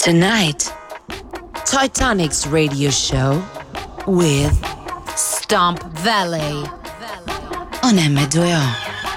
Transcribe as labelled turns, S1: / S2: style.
S1: Tonight, Titanic's radio show with Stomp Valley on M2O.